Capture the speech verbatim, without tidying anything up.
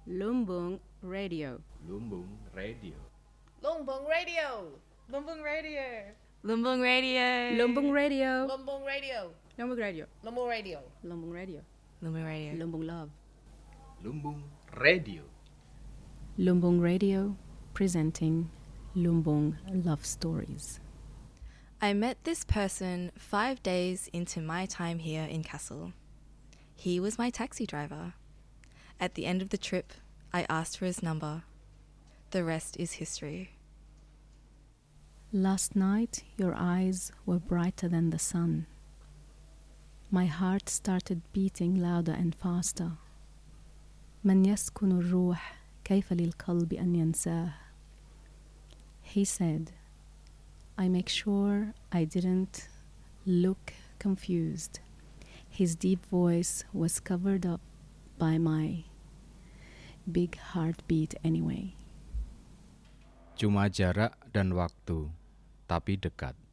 Lumbung Radio. Lumbung Radio. Lumbung Radio. Lumbung Radio. Lumbung Radio. Lumbung Radio. Lumbung Radio. Lumbung Radio. Lumbung Radio. Lumbung Radio. Lumbung Radio. Lumbung Love. Lumbung Radio. Lumbung Radio presenting Lumbung Love Stories. I met this person five days into my time here in Kassel. He was my taxi driver. At the end of the trip, I asked for his number. The rest is history. Last night, your eyes were brighter than the sun. My heart started beating louder and faster. من يسكن الروح كيف للقلب أن ينساه. He said, I make sure I didn't look confused. His deep voice was covered up by my big heartbeat anyway. Cuma jarak dan waktu, tapi dekat.